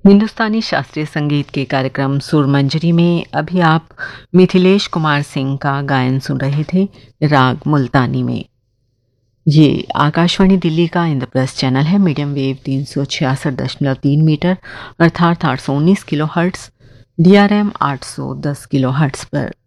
हिंदुस्तानी शास्त्रीय संगीत के कार्यक्रम सुरमंजरी में अभी आप मिथिलेश कुमार सिंह का गायन सुन रहे थे राग मुल्तानी में। ये आकाशवाणी दिल्ली का इंद्रप्रस्थ चैनल है। मीडियम वेव 366.3 मीटर अर्थात 819 kilo hertz, DRM 810 kilo hertz पर।